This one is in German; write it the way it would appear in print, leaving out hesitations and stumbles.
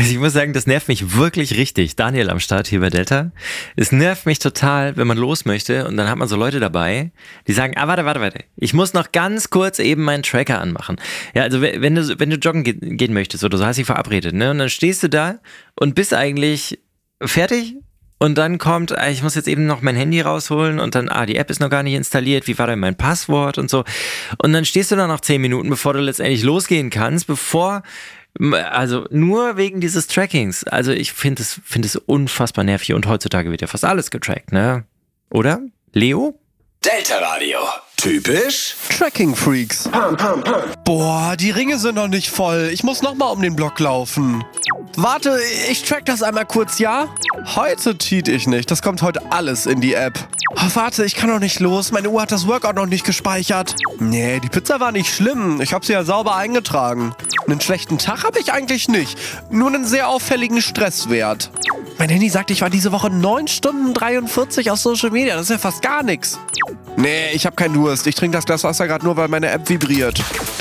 Also ich muss sagen, das nervt mich wirklich richtig. Daniel am Start hier bei Delta. Es nervt mich total, wenn man los möchte und dann hat man so Leute dabei, die sagen, warte. Ich muss noch ganz kurz eben meinen Tracker anmachen. Ja, also wenn du joggen gehen möchtest oder so, hast dich verabredet, ne? Und dann stehst du da und bist eigentlich fertig. Und dann kommt, ich muss jetzt eben noch mein Handy rausholen und dann, die App ist noch gar nicht installiert, wie war denn mein Passwort und so. Und dann stehst du da noch 10 Minuten, bevor du letztendlich losgehen kannst, also nur wegen dieses Trackings. Also ich finde es unfassbar nervig und heutzutage wird ja fast alles getrackt, ne? Oder? Leo? Delta Radio. Typisch Tracking-Freaks. Boah, die Ringe sind noch nicht voll. Ich muss nochmal um den Block laufen. Warte, ich track das einmal kurz, ja? Heute cheat ich nicht. Das kommt heute alles in die App. Oh, warte, ich kann noch nicht los. Meine Uhr hat das Workout noch nicht gespeichert. Nee, die Pizza war nicht schlimm. Ich habe sie ja sauber eingetragen. Einen schlechten Tag habe ich eigentlich nicht. Nur einen sehr auffälligen Stresswert. Mein Handy sagt, ich war diese Woche 9 Stunden 43 auf Social Media. Das ist ja fast gar nichts. Nee, ich habe keinen Durst. Ich trinke das Glas Wasser gerade nur, weil meine App vibriert.